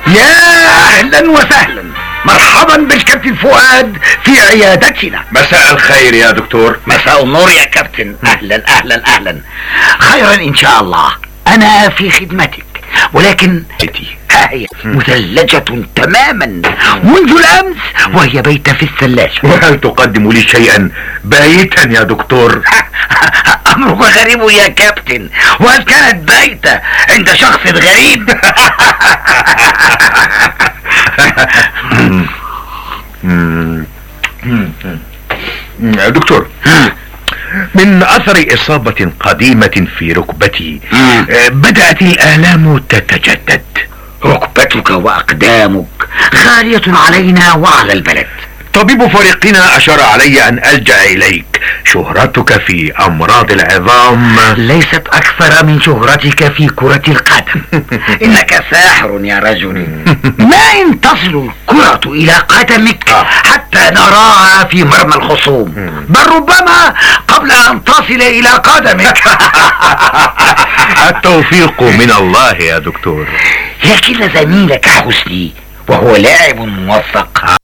يا اهلا وسهلا، مرحبا بالكابتن فؤاد في عيادتنا. مساء الخير يا دكتور. مساء النور يا كابتن، اهلا اهلا اهلا. خيرا ان شاء الله، انا في خدمتك، ولكن ها هي مثلجة تماما منذ الامس وهي بايتة في الثلاجة. وهل تقدم لي شيئا بايتا يا دكتور؟ امرك غريب يا كابتن، وهل كانت بايتة عند شخص غريب؟ دكتور، من اثر اصابة قديمة في ركبتي بدأت الالام تتجدد. ركبتك واقدامك غالية علينا وعلى البلد. طبيب فريقنا اشار علي ان الجأ اليك. شهرتك في امراض العظام ليست اكثر من شهرتك في كرة القدم. انك ساحر يا رجل. ما ان تصل الكرة الى قدمك حتى نراها في مرمى الخصوم، بل ربما قبل ان تصل الى قدمك. التوفيق من الله يا دكتور. لكن زميلك حسني وهو لاعب موفق